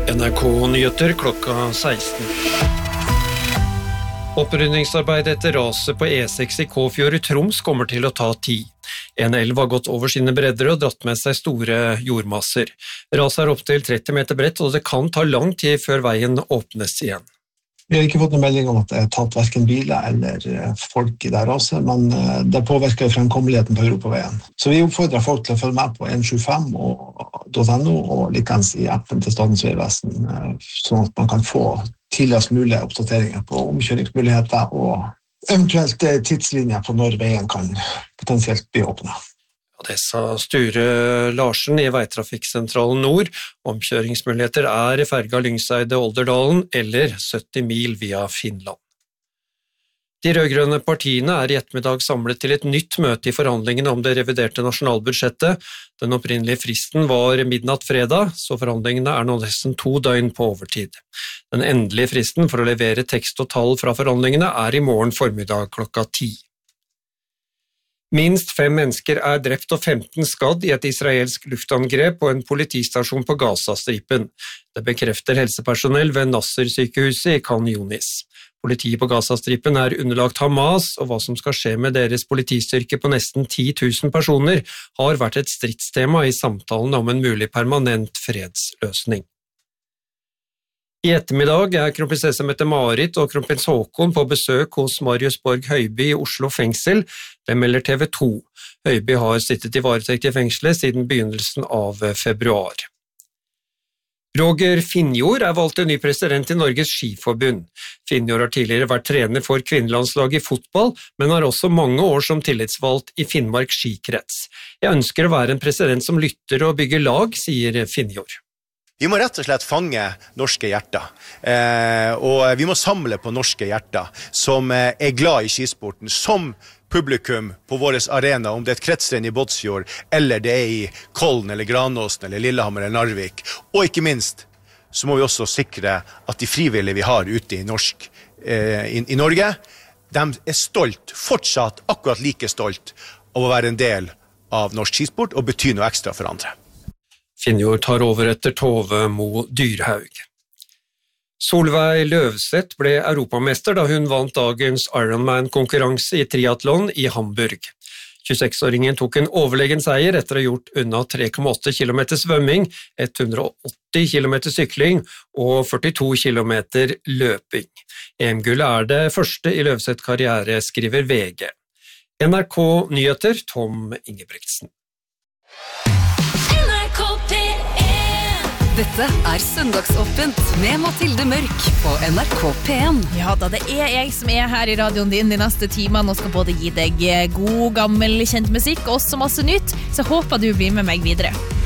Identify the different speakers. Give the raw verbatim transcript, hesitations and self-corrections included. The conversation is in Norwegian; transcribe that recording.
Speaker 1: N R K-nyheter klokka seksten. Opprydningsarbeidet etter raset på E seks i Kåfjord i Troms kommer til å ta tid. En elv har gått over sine bredder og dratt med seg store jordmasser. Raset er opp til tretti meter bredt, og det kan ta lang tid før veien åpnes igjen.
Speaker 2: Vi har ikke fått noen melding om at det er tatt hverken biler eller folk i det raset, men det påvirker fremkommeligheten på Europaveien. Så vi oppfordrer folk til å følge med på en sju fem punkt no og likens i appen til Statens vegvesen, sånn at man kan få tidligst mulige oppdateringer på omkjøringsmuligheter og eventuelt tidslinjer på når veien kan potensielt bli åpnet.
Speaker 1: Det sa Sture Larsen i Veitrafikksentralen Nord. Omkjøringsmuligheter er i ferga Lyngseide-Olderdalen eller sytti mil via Finland. De rødgrønne partiene er i ettermiddag samlet til et nytt møte i forhandlingene om det reviderte nasjonalbudsjettet. Den opprinnelige fristen var midnatt fredag, så forhandlingene er nå nesten to døgn på overtid. Den endelige fristen for å levere tekst og tall fra forhandlingene er i morgen formiddag klokka ti. Minst fem mennesker er drept og femten skadd i et israelsk luftangrep på en politistasjon på Gazastripen. Det bekrefter helsepersonell ved Nasser-sykehuset i Khan Yunis. Politiet på Gazastripen er underlagt Hamas, og hva som skal skje med deres politistyrke på nesten ti tusen personer har vært et stridstema i samtalene om en mulig permanent fredsløsning. I ettermiddag er kronprinsesse Mette-Marit og kronprins Håkon på besøk hos Marius Borg Høiby i Oslo fengsel. Det melder T V to. Høiby har sittet i varetekt i fengselet siden begynnelsen av februar. Roger Finnjord er valgt til ny president i Norges Skiforbund. Finnjord har tidligere vært trener for kvinnelandslaget i fotball, men har også mange år som tillitsvalgt i Finnmark skikrets. Jeg ønsker å være en president som lytter og bygger lag, sier Finnjord.
Speaker 3: Vi må rett og slett fange norske hjerter, eh, og vi må samle på norske hjerter som eh, er glad i skisporten, som publikum på vår arena, om det er et kretsrenn i Båtsfjord, eller det er i Kollen, eller Granåsen, eller Lillehammer, eller Narvik. Og ikke minst, så må vi også sikre at de frivillige vi har ute i, norsk, eh, i, i Norge, de er stolt, fortsatt akkurat like stolt av å være en del av norsk skisport og bety noe ekstra for andre.
Speaker 1: Finnjord tar over etter Tove Mo Dyrhaug. Solveig Løvseth ble europamester da hun vant dagens Ironman-konkurranse i triathlon i Hamburg. tjueseks-åringen tok en overlegen seier etter å ha gjort unna tre komma åtte kilometer svømming, hundre og åtti kilometer sykling og førtito kilometer løping. E M-gullet er det første i Løvseths karriere, skriver V G. N R K-nyheter, Tom Ingebrigtsen.
Speaker 4: Dette er Søndagsåpent med Mathilde Mørk på N R K P en.
Speaker 5: Ja da, det er jeg som er her i radioen din de neste timene og skal både gi deg god, gammel, kjent musikk og også masse nytt, så håper du blir med meg videre.